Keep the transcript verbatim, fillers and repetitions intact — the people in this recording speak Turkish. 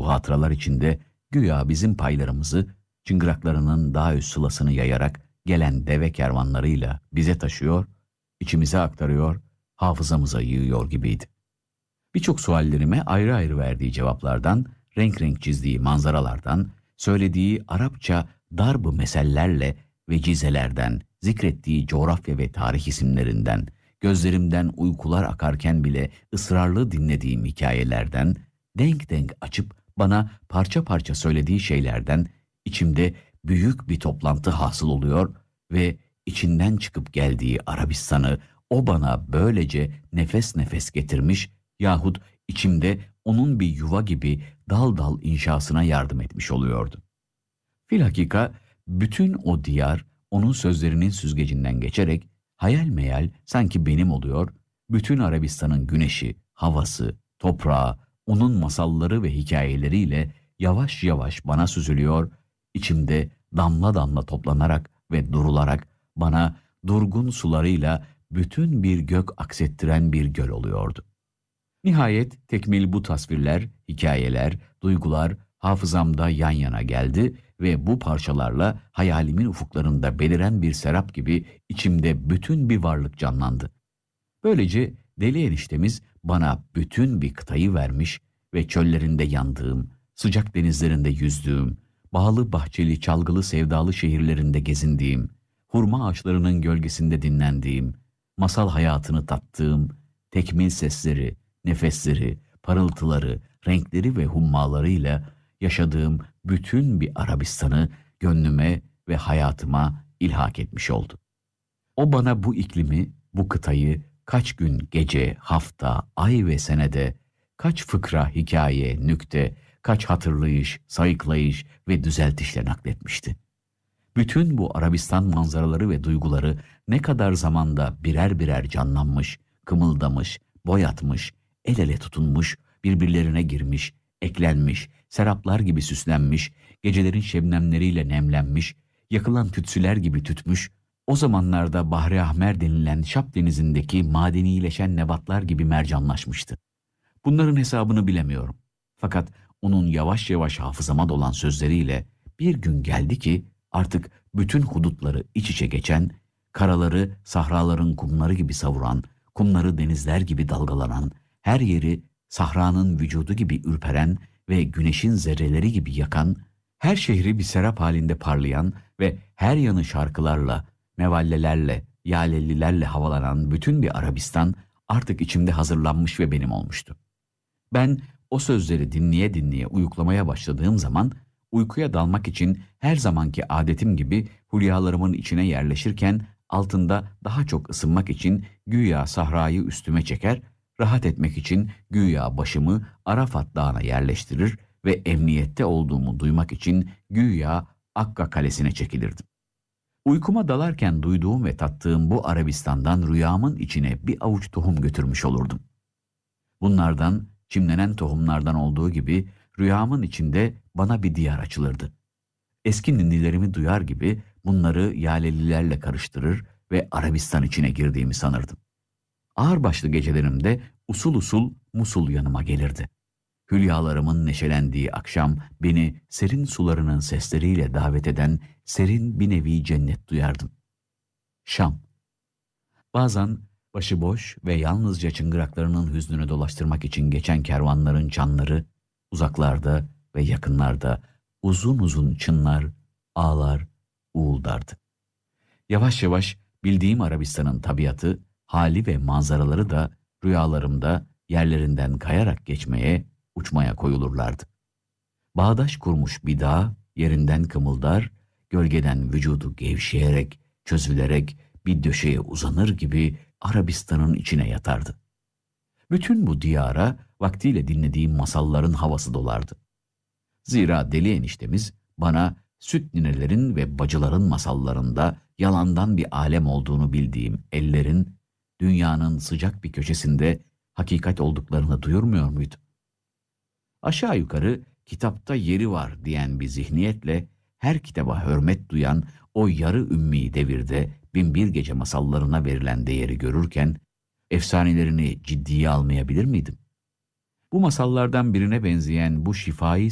tuttuğu hatıralar içinde güya bizim paylarımızı çıngıraklarının daha üst sılasını yayarak gelen deve kervanlarıyla bize taşıyor, içimize aktarıyor, hafızamıza yığıyor gibiydi. Birçok suallerime ayrı ayrı verdiği cevaplardan, renk renk çizdiği manzaralardan, söylediği Arapça darb-ı mesellerle vecizelerden, zikrettiği coğrafya ve tarih isimlerinden, gözlerimden uykular akarken bile ısrarlı dinlediğim hikayelerden, denk denk açıp bana parça parça söylediği şeylerden içimde büyük bir toplantı hasıl oluyor ve içinden çıkıp geldiği Arabistan'ı o bana böylece nefes nefes getirmiş yahut içimde onun bir yuva gibi dal dal inşasına yardım etmiş oluyordu. Filhakika bütün o diyar onun sözlerinin süzgecinden geçerek hayal meyal sanki benim oluyor, bütün Arabistan'ın güneşi, havası, toprağı, onun masalları ve hikayeleriyle yavaş yavaş bana süzülüyor, içimde damla damla toplanarak ve durularak bana durgun sularıyla bütün bir gök aksettiren bir göl oluyordu. Nihayet tekmil bu tasvirler, hikayeler, duygular hafızamda yan yana geldi ve bu parçalarla hayalimin ufuklarında beliren bir serap gibi içimde bütün bir varlık canlandı. Böylece deli eniştemiz bana bütün bir kıtayı vermiş ve çöllerinde yandığım, sıcak denizlerinde yüzdüğüm, bağlı bahçeli çalgılı sevdalı şehirlerinde gezindiğim, hurma ağaçlarının gölgesinde dinlendiğim, masal hayatını tattığım, tekmil sesleri, nefesleri, parıltıları, renkleri ve hummalarıyla yaşadığım bütün bir Arabistan'ı gönlüme ve hayatıma ilhak etmiş oldu. O bana bu iklimi, bu kıtayı kaç gün, gece, hafta, ay ve senede, kaç fıkra, hikaye, nükte, kaç hatırlayış, sayıklayış ve düzeltişle nakletmişti. Bütün bu Arabistan manzaraları ve duyguları ne kadar zamanda birer birer canlanmış, kımıldamış, boyatmış, el ele tutunmuş, birbirlerine girmiş, eklenmiş, seraplar gibi süslenmiş, gecelerin şebnemleriyle nemlenmiş, yakılan tütsüler gibi tütmüş, o zamanlarda Bahri Ahmer denilen Şap denizindeki madenileşen nebatlar gibi mercanlaşmıştı. Bunların hesabını bilemiyorum. Fakat onun yavaş yavaş hafızama dolan sözleriyle bir gün geldi ki artık bütün hudutları iç içe geçen, karaları sahraların kumları gibi savuran, kumları denizler gibi dalgalanan, her yeri sahranın vücudu gibi ürperen ve güneşin zerreleri gibi yakan, her şehri bir serap halinde parlayan ve her yanı şarkılarla, mevallelerle, yalellilerle havalanan bütün bir Arabistan artık içimde hazırlanmış ve benim olmuştu. Ben o sözleri dinleye dinleye uyuklamaya başladığım zaman, uykuya dalmak için her zamanki adetim gibi hülyalarımın içine yerleşirken altında daha çok ısınmak için güya sahrayı üstüme çeker, rahat etmek için güya başımı Arafat Dağı'na yerleştirir ve emniyette olduğumu duymak için güya Akka Kalesi'ne çekilirdim. Uykuma dalarken duyduğum ve tattığım bu Arabistan'dan rüyamın içine bir avuç tohum götürmüş olurdum. Bunlardan, çimlenen tohumlardan olduğu gibi rüyamın içinde bana bir diyar açılırdı. Eski ninnilerimi duyar gibi bunları yalelilerle karıştırır ve Arabistan içine girdiğimi sanırdım. Ağırbaşlı gecelerimde usul usul Musul yanıma gelirdi. Hülyalarımın neşelendiği akşam beni serin sularının sesleriyle davet eden serin bir nevi cennet duyardım. Şam. Bazen başıboş ve yalnızca çıngıraklarının hüznünü dolaştırmak için geçen kervanların çanları uzaklarda ve yakınlarda uzun uzun çınlar, ağlar, uğuldardı. Yavaş yavaş bildiğim Arabistan'ın tabiatı, hali ve manzaraları da rüyalarımda yerlerinden kayarak geçmeye, uçmaya koyulurlardı. Bağdaş kurmuş bir dağ yerinden kımıldar, gölgeden vücudu gevşeyerek, çözülerek bir döşeye uzanır gibi Arabistan'ın içine yatardı. Bütün bu diyara vaktiyle dinlediğim masalların havası dolardı. Zira deli eniştemiz bana süt ninelerin ve bacıların masallarında yalandan bir alem olduğunu bildiğim ellerin, dünyanın sıcak bir köşesinde hakikat olduklarını duyurmuyor muydu? Aşağı yukarı kitapta yeri var diyen bir zihniyetle her kitaba hürmet duyan o yarı ümmi devirde Binbir Gece masallarına verilen değeri görürken efsanelerini ciddiye almayabilir miydim? Bu masallardan birine benzeyen bu şifai